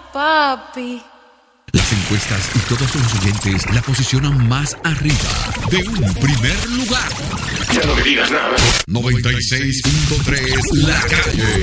papi. Las encuestas y todos los oyentes la posicionan más arriba de un primer lugar. Ya no me digas nada. 96.3 La Calle.